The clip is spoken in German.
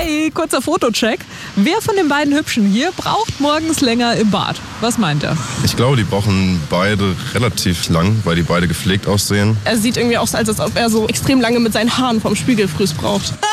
Hey, kurzer Fotocheck. Wer von den beiden Hübschen hier braucht morgens länger im Bad? Was meint er? Ich glaube, die brauchen beide relativ lang, weil die beide gepflegt aussehen. Er sieht irgendwie aus, als ob er so extrem lange mit seinen Haaren vom Spiegelfrüß braucht.